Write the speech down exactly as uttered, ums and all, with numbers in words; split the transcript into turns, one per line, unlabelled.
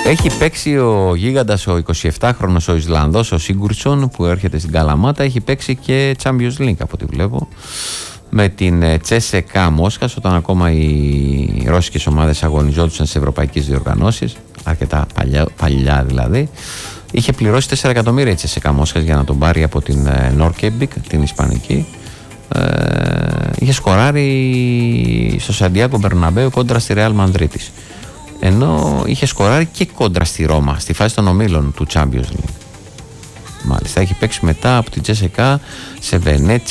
Έχει παίξει ο γίγαντας ο εικοσιεπτάχρονος ο Ισλανδός ο Σίγκουρτσον που έρχεται στην Καλαμάτα. Έχει παίξει και Champions League από ό,τι βλέπω με την Τσέσεκα Μόσχας, όταν ακόμα οι ρώσικες ομάδες αγωνιζόντουσαν στις ευρωπαϊκές διοργανώσεις, αρκετά παλιά, παλιά δηλαδή. Είχε πληρώσει τέσσερα εκατομμύρια η Τσέσεκα Μόσχας για να τον πάρει από την Νόρκεμπικ, την ισπανική. Ε, είχε σκοράρει στο Σαντιάγκο Μπερναμπέου κόντρα στη Ρεάλ Μανδρίτης, ενώ είχε σκοράρει και κόντρα στη Ρώμα στη φάση των ομίλων του Champions League. Μάλιστα, έχει παίξει μετά από την Τσέσεκα σε Βενέτσια,